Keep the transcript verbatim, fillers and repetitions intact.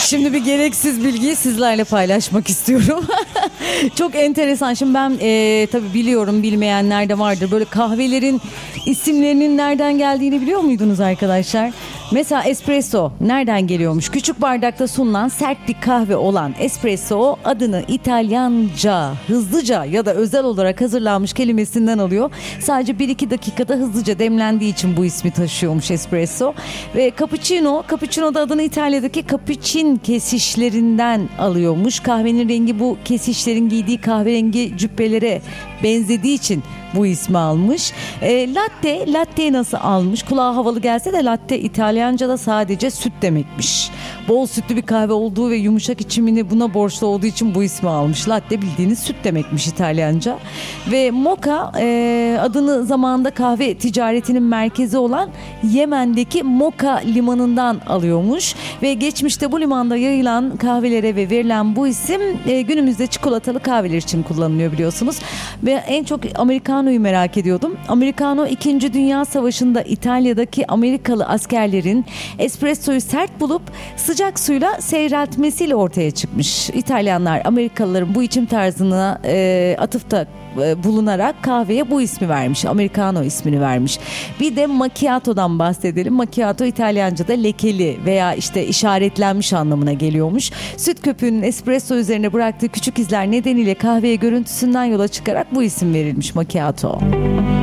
Şimdi bir gereksiz bilgiyi sizlerle paylaşmak istiyorum. Çok enteresan. Şimdi ben e, tabii biliyorum, bilmeyenler de vardır. Böyle kahvelerin isimlerinin nereden geldiğini biliyor muydunuz arkadaşlar? Mesela espresso nereden geliyormuş? Küçük bardakta sunulan sert bir kahve olan espresso adını İtalyanca, hızlıca ya da özel olarak hazırlanmış kelimesinden alıyor. Sadece bir iki dakikada hızlıca demlendiği için bu ismi taşıyormuş espresso. Ve cappuccino, cappuccino da adını İtalya'daki capuchin kesişlerinden alıyormuş. Kahvenin rengi bu kesişlerin giydiği kahverengi cübbelere benzediği için bu ismi almış. E, latte, latte nasıl almış? Kulağa havalı gelse de latte İtalyanca'da sadece süt demekmiş. Bol sütlü bir kahve olduğu ve yumuşak içimini buna borçlu olduğu için bu ismi almış. Latte bildiğiniz süt demekmiş İtalyanca. Ve moka e, adını zamanında kahve ticaretinin merkezi olan Yemen'deki Moka limanından alıyormuş. Ve geçmişte bu limanda yayılan kahvelere ve verilen bu isim e, günümüzde çikolatalı kahveler için kullanılıyor biliyorsunuz. Ve en çok Americano'yu merak ediyordum. Americano ikinci. Dünya Savaşı'nda İtalya'daki Amerikalı askerlerin espressoyu sert bulup sıcak suyla seyreltmesiyle ortaya çıkmış. İtalyanlar Amerikalıların bu içim tarzına e, atıfta e, bulunarak kahveye bu ismi vermiş. Americano ismini vermiş. Bir de macchiato'dan bahsedelim. Macchiato İtalyanca'da lekeli veya işte işaretlenmiş anlamına geliyormuş. Süt köpüğünün espresso üzerine bıraktığı küçük izler nedeniyle kahveye görüntüsünden yola çıkarak bu isim verilmiş macchiato.